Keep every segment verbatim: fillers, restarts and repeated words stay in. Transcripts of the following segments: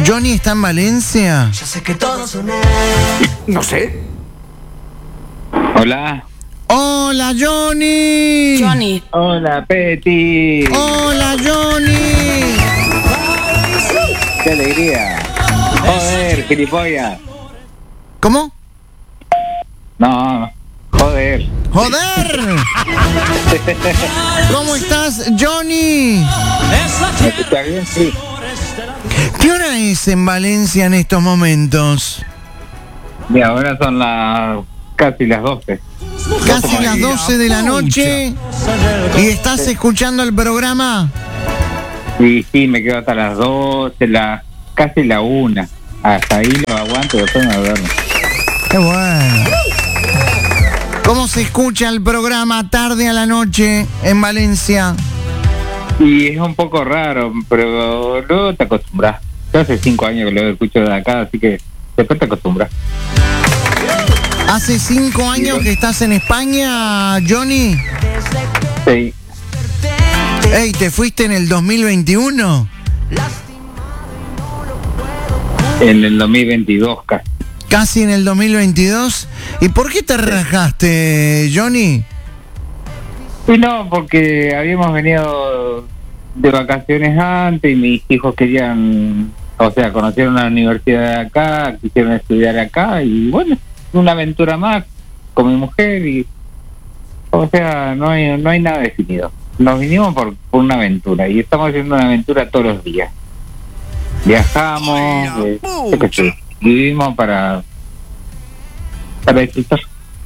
¿Johnny está en Valencia? Yo sé que todos son él. No sé. Hola. ¡Hola, Johnny! Johnny. Hola, Peti. ¡Hola, Johnny! ¡Qué alegría! Joder, gilipollas. ¿Cómo? No, joder. ¡Joder! ¿Cómo estás, Johnny? ¿Me escuchas bien? Sí. ¿Qué hora es en Valencia en estos momentos? Y ahora son las casi las doce. Casi las doce de la noche. ¿Y estás escuchando el programa? Sí, sí, me quedo hasta las doce, la, casi la una. Hasta ahí lo aguanto y después me duermo. ¡Qué bueno! ¿Cómo se escucha el programa tarde a la noche en Valencia? Y es un poco raro, pero luego te acostumbras. Yo hace cinco años que lo escucho de acá, así que después te acostumbras. ¿Hace cinco años que estás en España, Johnny? Sí. Ey, ¿te fuiste en el dos mil veintiuno? En el dos mil veintidós casi. Casi en el dos mil veintidós. ¿Y por qué te rajaste, Johnny? Y no, porque habíamos venido de vacaciones antes y mis hijos querían, o sea, conocieron la universidad de acá, quisieron estudiar acá y bueno, una aventura más con mi mujer y, o sea, no hay no hay nada definido. Nos vinimos por, por una aventura y estamos haciendo una aventura todos los días. Viajamos, eh, yo qué sé, vivimos para para disfrutar,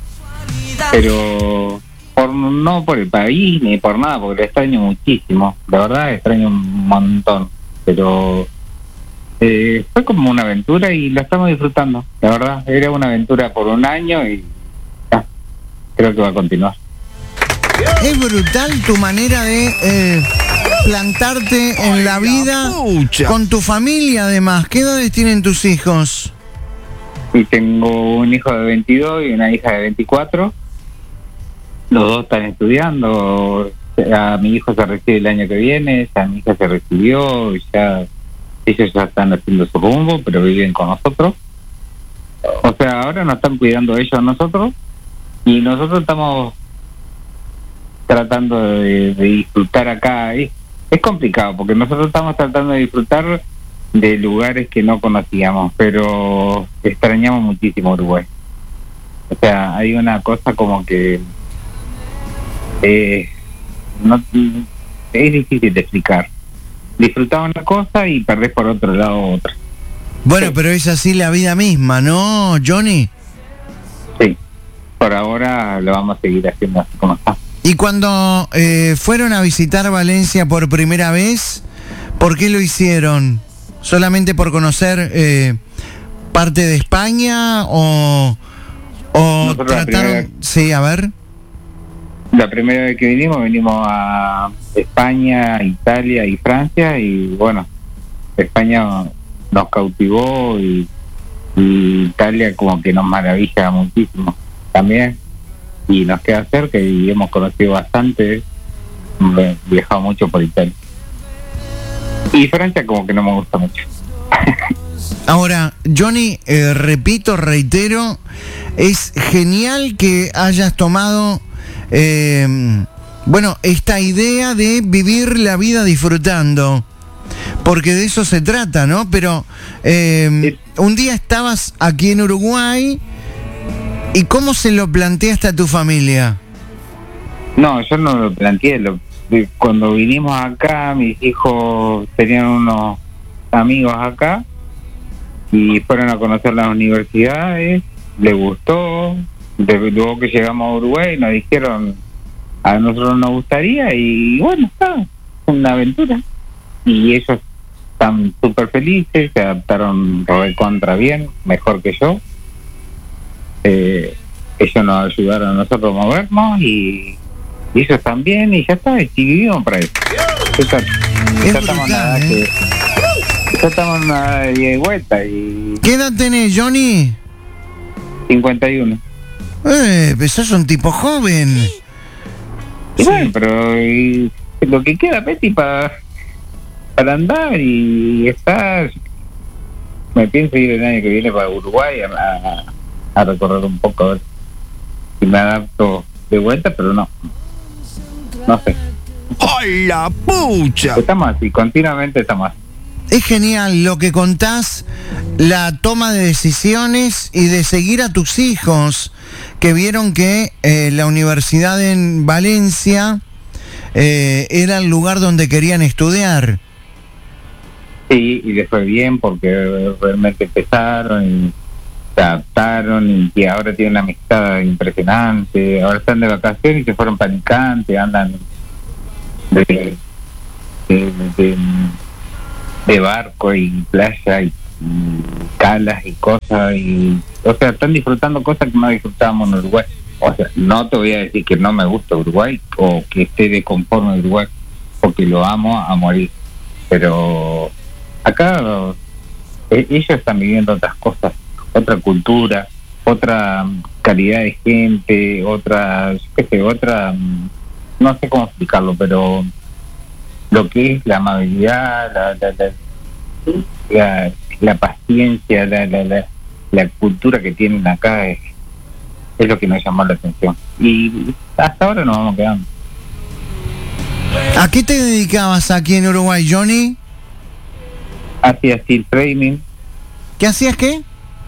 pero por no por el país ni por nada, porque lo extraño muchísimo, la verdad extraño un montón, pero eh, fue como una aventura y lo estamos disfrutando, la verdad, era una aventura por un año y ya, creo que va a continuar. Es brutal tu manera de eh, plantarte en la vida con tu familia además. ¿Qué edades tienen tus hijos? Y tengo un hijo de veintidós y una hija de veinticuatro. Los dos están estudiando. A mi hijo se recibe el año que viene, a mi hija se recibió, ya ellos ya están haciendo su rumbo, pero viven con nosotros. O sea, ahora nos están cuidando ellos a nosotros y nosotros estamos tratando de, de disfrutar acá. Es, es complicado porque nosotros estamos tratando de disfrutar de lugares que no conocíamos, pero extrañamos muchísimo Uruguay. O sea, hay una cosa como que eh, no, es difícil de explicar. Disfrutamos una cosa y perdés por otro lado otra. Bueno, Sí. pero es así la vida misma, ¿no, Johnny? Sí, por ahora lo vamos a seguir haciendo así como está. Y cuando eh, fueron a visitar Valencia por primera vez, ¿por qué lo hicieron? ¿Solamente por conocer eh, parte de España o, o Nosotros la trataron...? primera- Sí, a ver. La primera vez que vinimos, vinimos a España, Italia y Francia y bueno, España nos cautivó y, y Italia como que nos maravilla muchísimo también y nos queda cerca y hemos conocido bastante, hemos viajado mucho por Italia. Y Francia como que no me gusta mucho. Ahora, Johnny, eh, repito, reitero, es genial que hayas tomado, eh, bueno, esta idea de vivir la vida disfrutando, porque de eso se trata, ¿no? Pero eh, un día estabas aquí en Uruguay, ¿y cómo se lo planteaste a tu familia? No, yo no lo planteé. Lo, cuando vinimos acá, mis hijos tenían unos amigos acá y fueron a conocer las universidades, les gustó. De, luego que llegamos a Uruguay nos dijeron, a nosotros nos gustaría y bueno, está, es una aventura. Y ellos están súper felices, se adaptaron recontra bien, mejor que yo. Eh, ellos nos ayudaron a nosotros a movernos y y ellos también y ya está, y vivimos para eso. Ya, Es ya estamos en una brutal, edad ¿eh? que- ya estamos en una edad de ida y vuelta y ¿Qué edad tenés, Johnny? cincuenta y uno. Eh, pues sos un tipo joven. Y bueno, pero y lo que queda, Peti, para para andar y estar, me pienso ir el año que viene para Uruguay a, a, a recorrer un poco, a ver si me adapto de vuelta, pero no, no sé. ¡Ay, la pucha! Estamos así, continuamente estamos así. Es genial lo que contás, la toma de decisiones y de seguir a tus hijos, que vieron que eh, la universidad en Valencia eh, era el lugar donde querían estudiar. Sí, y les fue bien porque realmente empezaron y se adaptaron y que ahora tienen una amistad impresionante. Ahora están de vacaciones y se fueron para Alicante, andan de, de, de, de barco y playa y, y calas y cosas. Y, o sea, están disfrutando cosas que no disfrutábamos en Uruguay. O sea, no te voy a decir que no me gusta Uruguay o que esté de conforme en Uruguay, porque lo amo a morir. Pero acá eh, ellos están viviendo otras cosas, otra cultura, otra calidad de gente, otra, yo qué sé, otra, no sé cómo explicarlo, pero lo que es la amabilidad, la la, la, la, la paciencia, la, la, la, la cultura que tienen acá es, es lo que nos llamó la atención. Y hasta ahora nos vamos quedando. ¿A qué te dedicabas aquí en Uruguay, Johnny? Hacía steel framing. ¿Qué hacías qué?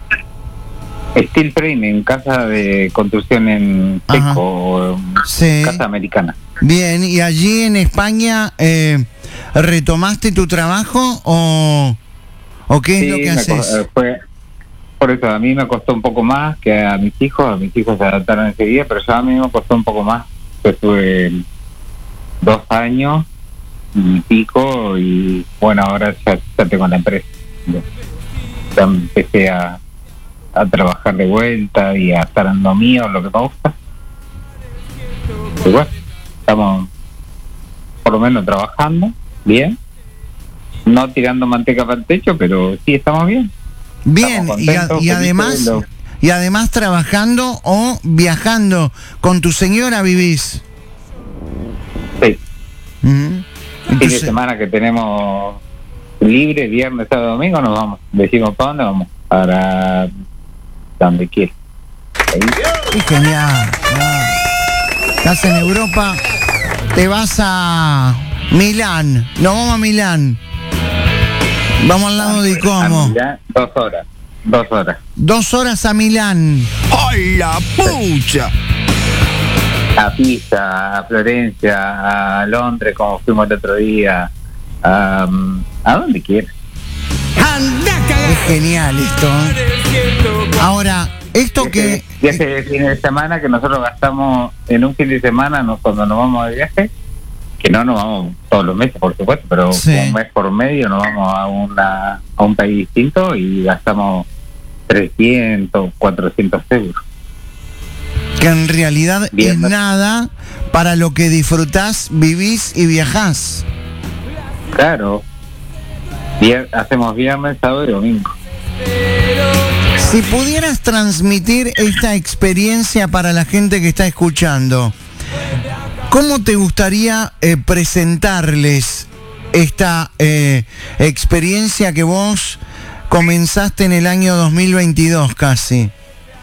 Steel framing, casa de construcción en seco, sí. Casa americana. Bien, ¿y allí en España eh, retomaste tu trabajo o, o qué Sí, es lo que me haces? co- fue, por eso a mí me costó un poco más que a mis hijos, a mis hijos se adaptaron enseguida, pero yo a mí me costó un poco más. Yo estuve dos años y pico y bueno, ahora ya, ya tengo la empresa. Ya empecé a, a trabajar de vuelta y a estar en lo mío, lo que me gusta. Y bueno, estamos por lo menos trabajando bien, no tirando manteca para el techo, pero sí estamos bien. Bien, Estamos y, a- contentos, y felices además de lo- y además trabajando o viajando con tu señora vivís. Sí. Ujú. Fin de Entonces, semana que tenemos libre, viernes, sábado, domingo, nos vamos. Decimos para dónde vamos, para donde quieras. Ahí. qué genial. Ah. Estás en Europa, te vas a Milán, nos vamos a Milán. Vamos al lado de A Como. Milán, dos horas, dos horas. Dos horas a Milán. ¡Ay, la pucha! A Pisa, a Florencia, a Londres, como fuimos el otro día, a, a donde quieras. Es genial esto. ¿eh? Ahora, esto que... Y ese fin de semana que nosotros gastamos en un fin de semana no, cuando nos vamos de viaje, que no nos vamos todos los meses, por supuesto, pero Sí. un mes por medio nos vamos a una a un país distinto y gastamos trescientos, cuatrocientos euros. que en realidad Bien, es ¿no? nada para lo que disfrutás, vivís y viajás. Claro. Vier- hacemos viernes, sábado y domingo. Si pudieras transmitir esta experiencia para la gente que está escuchando, ¿cómo te gustaría eh, presentarles esta eh, experiencia que vos comenzaste en el año dos mil veintidós casi?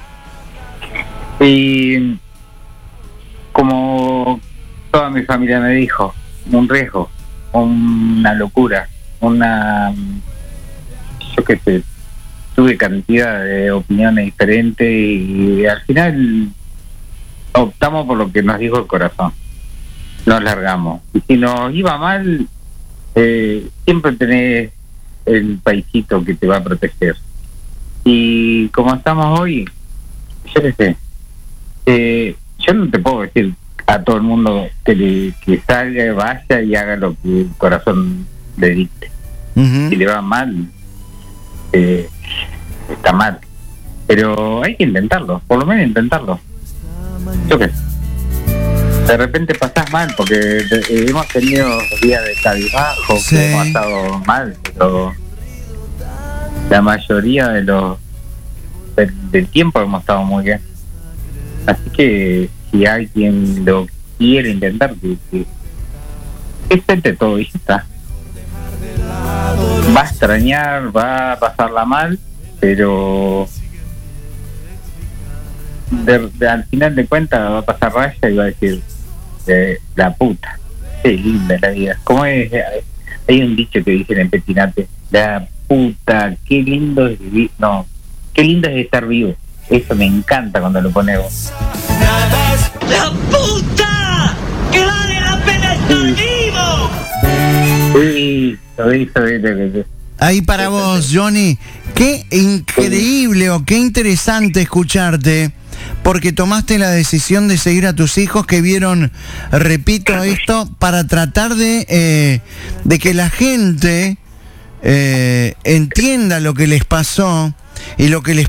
Y como toda mi familia me dijo, un riesgo, una locura, una, yo qué sé, tuve cantidad de opiniones diferentes y al final optamos por lo que nos dijo el corazón, nos largamos. Y si nos iba mal, eh, siempre tenés el paisito que te va a proteger. Y como estamos hoy, yo qué sé, Eh, yo no te puedo decir a todo el mundo que, le, que salga, vaya y haga lo que el corazón le dicte. Uh-huh. Si le va mal, eh, está mal. Pero hay que intentarlo, por lo menos intentarlo. Yo qué sé. De repente pasás mal, porque de, eh, hemos tenido días de cabizbajo, Sí. que hemos estado mal, pero la mayoría de los del, del tiempo hemos estado muy bien. Así que si alguien lo quiere intentar, que, que, que intente todo y ya está. va a extrañar, va a pasarla mal, pero de, de, al final de cuentas va a pasar raya y va a decir eh, la puta, qué linda la vida. ¿Cómo es? Hay un dicho que dicen en Petinate, la puta, qué lindo es vivir, no, qué lindo es estar vivo. Eso me encanta cuando lo ponemos. ¡La puta! ¡Que vale la pena estar vivo! Sí, eso, eso, eso, eso. Ahí para vos, Johnny, qué increíble o qué interesante escucharte, porque tomaste la decisión de seguir a tus hijos que vieron, repito esto, para tratar de, eh, de que la gente eh, entienda lo que les pasó y lo que les